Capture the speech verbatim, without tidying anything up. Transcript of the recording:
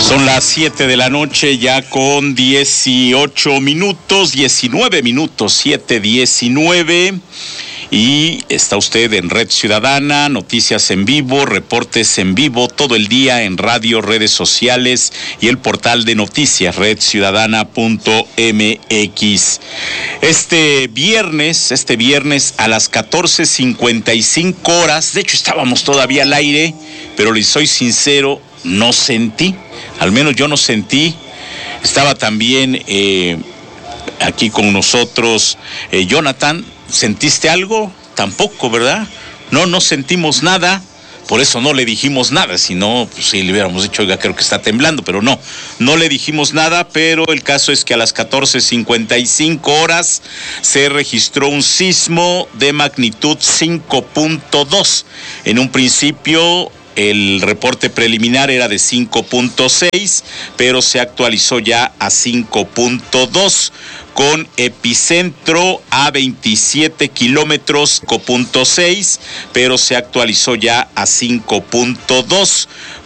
Son las siete de la noche ya con dieciocho minutos, diecinueve minutos, siete diecinueve. Y está usted en Red Ciudadana, noticias en vivo, reportes en vivo, todo el día en radio, redes sociales y el portal de noticias red ciudadana punto m x. Este viernes, este viernes a las catorce cincuenta y cinco horas, de hecho estábamos todavía al aire, pero les soy sincero, no sentí, al menos yo no sentí. Estaba también eh, aquí con nosotros eh, Jonathan. ¿Sentiste algo? Tampoco, ¿verdad? No, no sentimos nada, por eso no le dijimos nada, si no, pues sí le hubiéramos dicho, oiga, creo que está temblando, pero no, no le dijimos nada, pero el caso es que a las catorce cincuenta y cinco horas se registró un sismo de magnitud cinco punto dos. En un principio el reporte preliminar era de cinco punto seis, pero se actualizó ya a cinco punto dos, con epicentro a veintisiete kilómetros, cinco punto seis, pero se actualizó ya a cinco punto dos.